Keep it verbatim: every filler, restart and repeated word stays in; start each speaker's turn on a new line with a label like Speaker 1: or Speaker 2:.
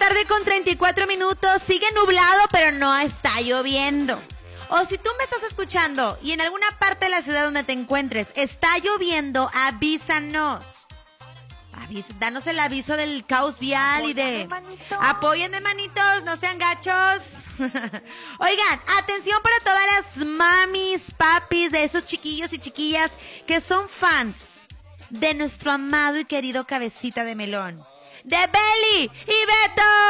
Speaker 1: tarde con treinta y cuatro minutos. Sigue nublado, pero no está lloviendo. O si tú me estás escuchando y en alguna parte de la ciudad donde te encuentres está lloviendo, avísanos. Avis, danos el aviso del caos vial y de... Apoyen de manitos, no sean gachos. Oigan, atención para todas las mamis, papis de esos chiquillos y chiquillas que son fans de nuestro amado y querido Cabecita de Melón, de Beli y Beto.